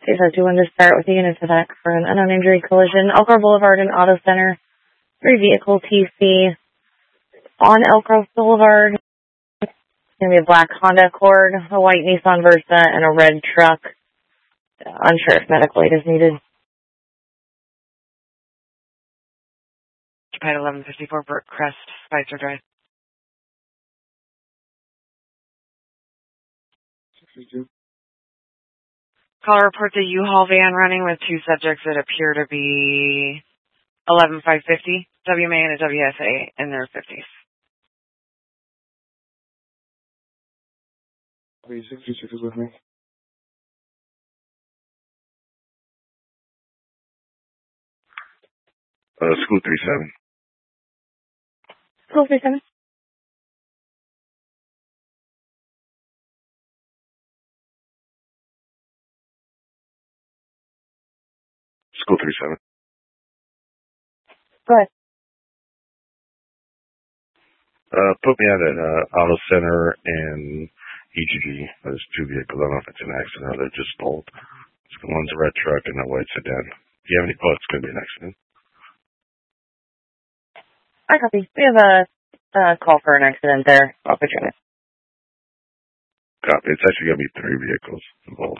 251 to start with the units attack for an unknown injury collision. Elk Grove Boulevard and Auto Center. 3 vehicle TC on Elk Grove Boulevard. It's going to be a black Honda Accord, a white Nissan Versa, and a red truck. Unsure if medical aid is needed. Japan 1154 Brook Crest, Spicer Drive. Caller reports a U-Haul van running with 2 subjects that appear to be 11550, WMA and a WSA in their 50s. 366 is with me. School 37. School 37. School 37. Go ahead. Put me at an auto center and EGD. There's 2 vehicles. I don't know if it's an accident or they're just both. One's a red truck and a white sedan. Do you have any? Oh, it's going to be an accident. I copy. We have a call for an accident there. I'll put you in it. Copy. It's actually going to be 3 vehicles involved.